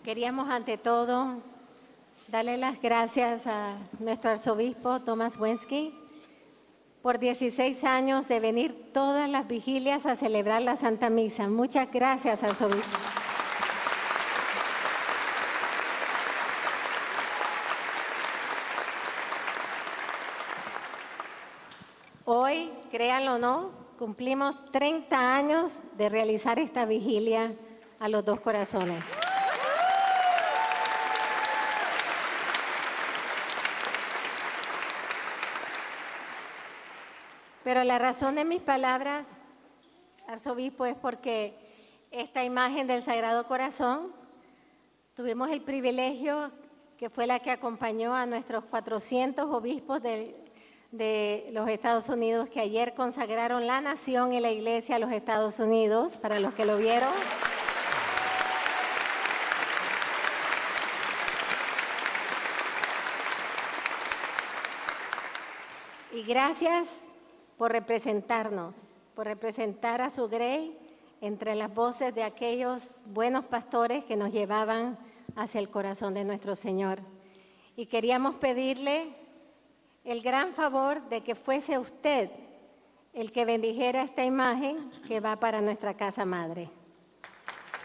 Queríamos ante todo darle las gracias a nuestro arzobispo Tomás Wensky por 16 años de venir todas las vigilias a celebrar la Santa Misa. Muchas gracias, arzobispo. Hoy, créanlo o no, cumplimos 30 años de realizar esta vigilia a los Dos Corazones. Pero la razón de mis palabras, arzobispo, es porque esta imagen del Sagrado Corazón, tuvimos el privilegio que fue la que acompañó a nuestros 400 obispos de los Estados Unidos que ayer consagraron la nación y la iglesia a los Estados Unidos, para los que lo vieron. Y gracias por representarnos, por representar a su Grey entre las voces de aquellos buenos pastores que nos llevaban hacia el corazón de nuestro Señor. Y queríamos pedirle el gran favor de que fuese usted el que bendijera esta imagen que va para nuestra casa madre.